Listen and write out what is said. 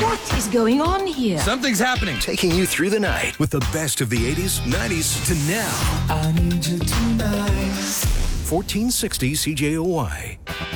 What is going on here? Something's happening. Taking you through the night with the best of the 80s, 90s to now. I need you tonight. 1460 CJOY.